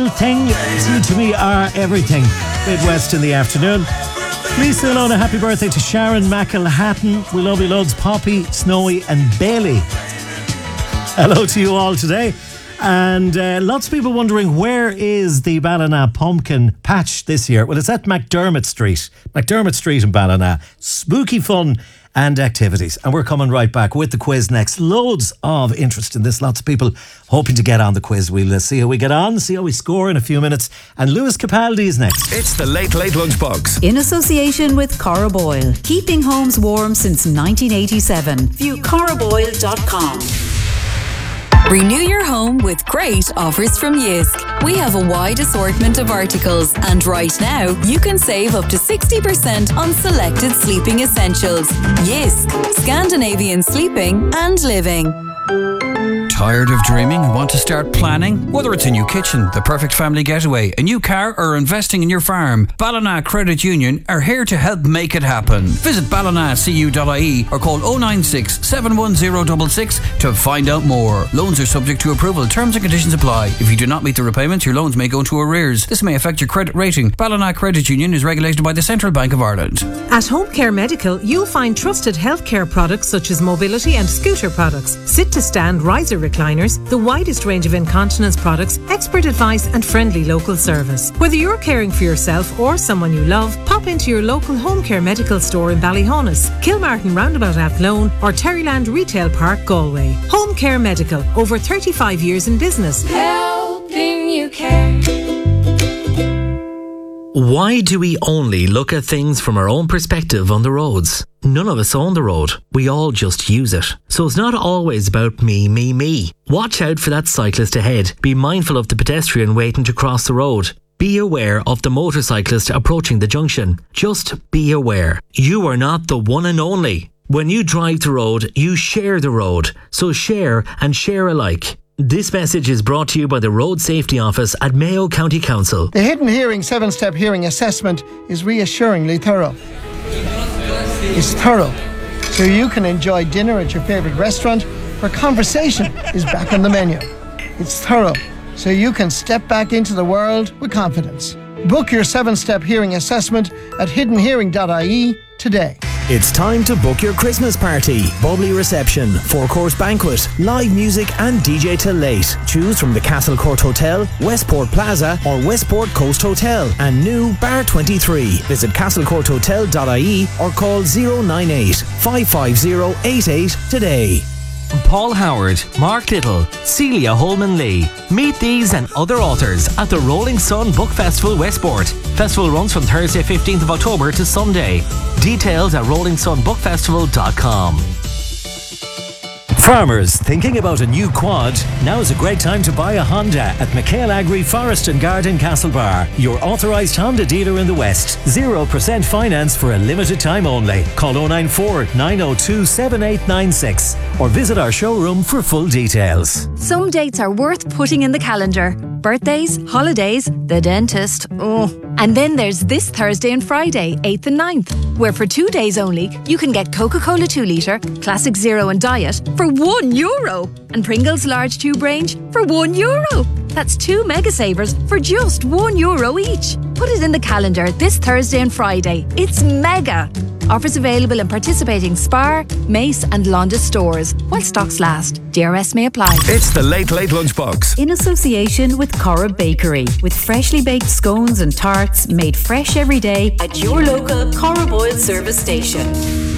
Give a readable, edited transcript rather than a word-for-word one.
Thing to me are everything. Midwest in the afternoon. Lisa Alona, happy birthday to Sharon McElhatton. We love you loads. Poppy, Snowy and Bailey. Hello to you all today. And lots of people wondering, where is the Ballina pumpkin patch this year? Well, it's at McDermott Street. McDermott Street in Ballina. Spooky fun and activities. And we're coming right back with the quiz next. Loads of interest in this. Lots of people hoping to get on the quiz. We'll see how we get on, see how we score in a few minutes. And Lewis Capaldi is next. It's the Late Late Lunchbox. In association with Cora Boyle. Keeping homes warm since 1987. View coraboyle.com. Renew your home with great offers from Jysk. We have a wide assortment of articles, and right now you can save up to 60% on selected sleeping essentials. Jysk, Scandinavian sleeping and living. Tired of dreaming and want to start planning? Whether it's a new kitchen, the perfect family getaway, a new car, or investing in your farm, Ballina Credit Union are here to help make it happen. Visit ballinacu.ie or call 096 710 66 to find out more. Loans are subject to approval. Terms and conditions apply. If you do not meet the repayments, your loans may go into arrears. This may affect your credit rating. Ballina Credit Union is regulated by the Central Bank of Ireland. At Home Care Medical, you'll find trusted healthcare products such as mobility and scooter products, sit-to-stand riser recliners, the widest range of incontinence products, expert advice and friendly local service. Whether you're caring for yourself or someone you love, pop into your local Home Care Medical store in Ballyhonus, Kilmartin Roundabout Athlone or Terryland Retail Park, Galway. Home Care Medical, over 35 years in business. Helping you care. Why do we only look at things from our own perspective on the roads? None of us own the road. We all just use it. So it's not always about me, me, me. Watch out for that cyclist ahead. Be mindful of the pedestrian waiting to cross the road. Be aware of the motorcyclist approaching the junction. Just be aware. You are not the one and only. When you drive the road, you share the road. So share and share alike. This message is brought to you by the Road Safety Office at Mayo County Council. The Hidden Hearing 7-step hearing assessment is reassuringly thorough. It's thorough, so you can enjoy dinner at your favourite restaurant where conversation is back on the menu. It's thorough, so you can step back into the world with confidence. Book your 7-step hearing assessment at hiddenhearing.ie today. It's time to book your Christmas party. Bubbly reception, 4-course banquet, live music and DJ till late. Choose from the Castle Court Hotel, Westport Plaza or Westport Coast Hotel and new Bar 23. Visit castlecourthotel.ie or call 098 550 88 today. Paul Howard, Mark Little, Celia Holman-Lee. Meet these and other authors at the Rolling Sun Book Festival Westport. Festival runs from Thursday 15th of October to Sunday. Details at rollingsunbookfestival.com. Farmers thinking about a new quad? Now is a great time to buy a Honda at McHale Agri Forest and Garden Castlebar, your authorised Honda dealer in the West. 0% finance for a limited time only. Call 094 902 7896 or visit our showroom for full details. Some dates are worth putting in the calendar. Birthdays, holidays, the dentist. Oh. And then there's this Thursday and Friday, 8th and 9th, where for 2 days only, you can get Coca-Cola 2 litre, Classic Zero and Diet for €1 and Pringles large tube range for €1. That's 2 mega savers for just €1 each. Put it in the calendar this Thursday and Friday. It's mega. Offers available in participating Spar, Mace and Londis stores while stocks last. DRS may apply. It's the Late Late Lunchbox. In association with Cora Bakery, with freshly baked scones and tarts made fresh every day at your local Cora Boyle service station.